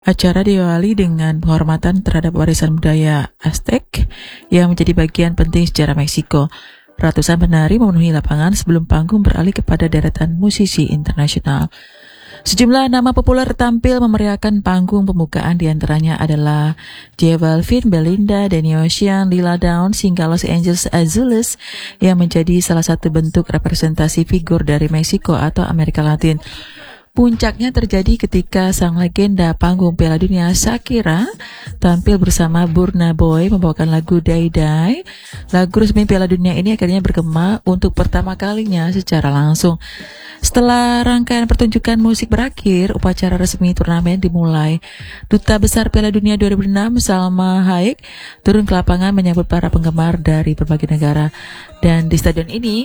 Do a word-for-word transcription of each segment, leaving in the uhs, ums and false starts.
Acara diawali dengan penghormatan terhadap warisan budaya Aztec yang menjadi bagian penting sejarah Meksiko. Ratusan penari memenuhi lapangan sebelum panggung beralih kepada deretan musisi internasional. Sejumlah nama populer tampil memeriahkan panggung pembukaan, diantaranya adalah J Balvin, Belinda, Danny Ocean, Lila Downs, hingga Los Angeles Azules yang menjadi salah satu bentuk representasi figur dari Meksiko atau Amerika Latin. Puncaknya terjadi ketika sang legenda panggung Piala Dunia Shakira tampil bersama Burna Boy membawakan lagu Die Die. Lagu resmi Piala Dunia ini akhirnya bergema untuk pertama kalinya secara langsung. Setelah rangkaian pertunjukan musik berakhir, upacara resmi turnamen dimulai. Duta Besar Piala Dunia dua ribu enam, Salma Hayek, turun ke lapangan menyambut para penggemar dari berbagai negara. Dan di stadion ini,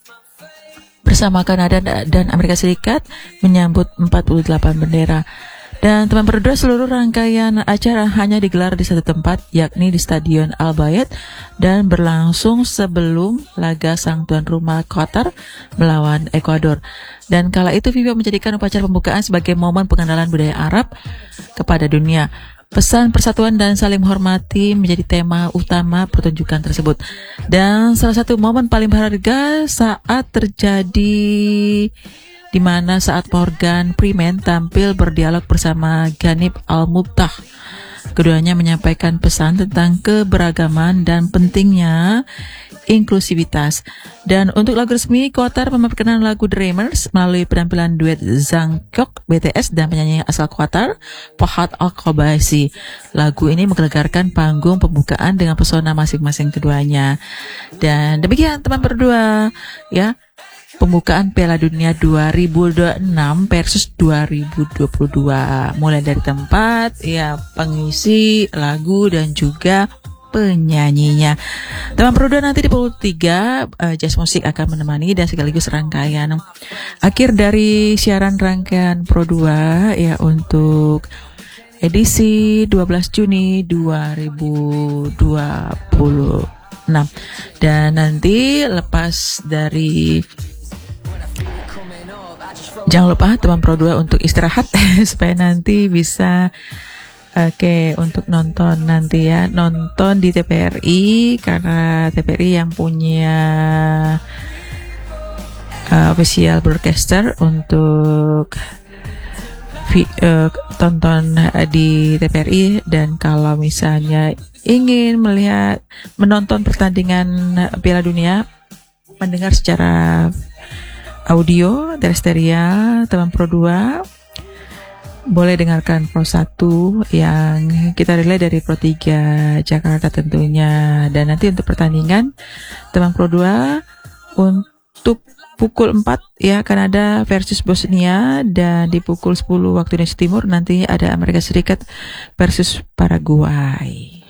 bersama Kanada dan Amerika Serikat, menyambut empat puluh delapan bendera. Dan teman berdua, seluruh rangkaian acara hanya digelar di satu tempat, yakni di Stadion Al Bayat, dan berlangsung sebelum laga sang tuan rumah Qatar melawan Ekuador. Dan kala itu FIFA menjadikan upacara pembukaan sebagai momen pengenalan budaya Arab kepada dunia. Pesan persatuan dan saling menghormati menjadi tema utama pertunjukan tersebut. Dan salah satu momen paling berharga saat terjadi di mana saat Morgan Freeman tampil berdialog bersama Ghanib Al-Mubtah. Keduanya menyampaikan pesan tentang keberagaman dan pentingnya inklusivitas. Dan untuk lagu resmi, Qatar memamerkan lagu Dreamers melalui penampilan duet Jungkook B T S dan penyanyi asal Qatar, Fahad Al-Qabasi. Lagu ini menggelegarkan panggung pembukaan dengan pesona masing-masing keduanya. Dan demikian teman berdua, ya, pembukaan Piala Dunia dua ribu dua puluh enam versus dua ribu dua puluh dua. Mulai dari tempat, ya, pengisi lagu dan juga penyanyinya. Teman berdua, nanti di pukul tiga uh, Jazz Musik akan menemani dan sekaligus rangkaian akhir dari siaran rangkaian Pro dua, ya, untuk edisi dua belas Juni dua ribu dua puluh enam. Dan nanti lepas dari, jangan lupa teman Pro dua untuk istirahat supaya nanti bisa oke okay, untuk nonton nanti, ya, nonton di T P R I, karena T P R I yang punya uh, official broadcaster untuk vi, uh, tonton uh, di T P R I. Dan kalau misalnya ingin melihat menonton pertandingan Piala Dunia, mendengar secara audio terestrial, teman Pro dua boleh dengarkan Pro satu yang kita relay dari Pro tiga Jakarta tentunya. Dan nanti untuk pertandingan teman Pro dua untuk pukul empat, ya, Kanada versus Bosnia, dan di pukul sepuluh waktu Indonesia Timur nanti ada Amerika Serikat versus Paraguay.